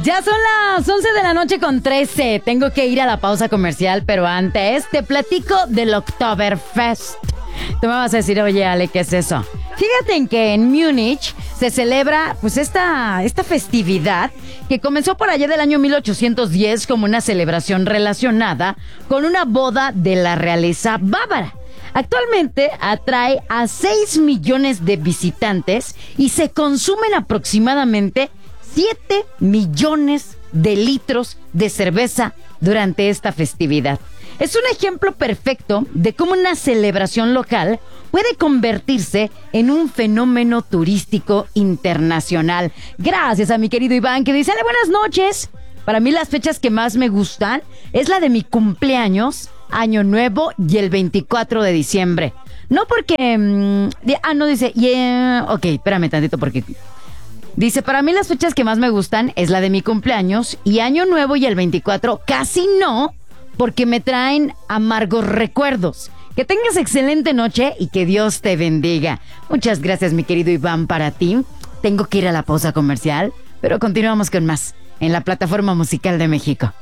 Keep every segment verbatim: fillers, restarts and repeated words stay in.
Ya son las once de la noche con trece. Tengo que ir a la pausa comercial, pero antes te platico del Oktoberfest. Tú me vas a decir, oye, Ale, ¿qué es eso? Fíjate en que en Múnich se celebra pues esta, esta festividad que comenzó por allá del año mil ochocientos diez como una celebración relacionada con una boda de la realeza bávara. Actualmente atrae a seis millones de visitantes y se consumen aproximadamente siete millones de litros de cerveza durante esta festividad. Es un ejemplo perfecto de cómo una celebración local puede convertirse en un fenómeno turístico internacional. Gracias a mi querido Iván, que dice: buenas noches. Para mí las fechas que más me gustan es la de mi cumpleaños, Año Nuevo y el veinticuatro de diciembre. No porque... Mmm, de, ah, no, dice... Yeah, ok, espérame tantito porque... Dice, para mí las fechas que más me gustan es la de mi cumpleaños y Año Nuevo y el veinticuatro casi no, porque me traen amargos recuerdos. Que tengas excelente noche y que Dios te bendiga. Muchas gracias, mi querido Iván, para ti. Tengo que ir a la pausa comercial, pero continuamos con más en la plataforma musical de México.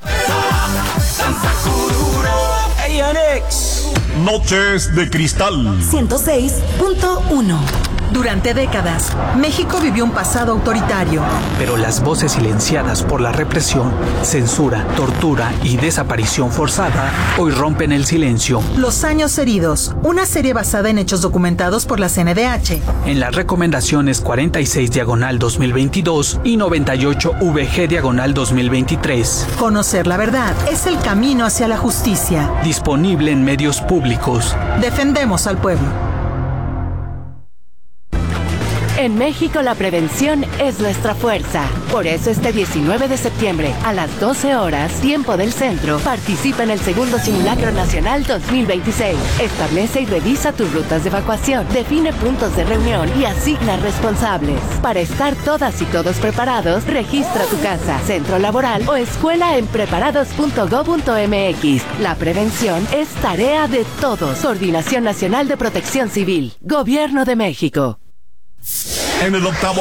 Noches de Cristal ciento seis punto uno. Durante décadas, México vivió un pasado autoritario. Pero las voces silenciadas por la represión, censura, tortura y desaparición forzada hoy rompen el silencio. Los años heridos, una serie basada en hechos documentados por la C N D H. En las recomendaciones cuarenta y seis diagonal dos mil veintidós y noventa y ocho V G diagonal dos mil veintitrés. Conocer la verdad es el camino hacia la justicia. Disponible en medios públicos. Defendemos al pueblo. En México la prevención es nuestra fuerza. Por eso este diecinueve de septiembre a las doce horas, tiempo del centro, participa en el segundo Simulacro Nacional dos mil veintiséis. Establece y revisa tus rutas de evacuación, define puntos de reunión y asigna responsables. Para estar todas y todos preparados, registra tu casa, centro laboral o escuela en preparados punto gob punto m x. La prevención es tarea de todos. Coordinación Nacional de Protección Civil. Gobierno de México. En el octavo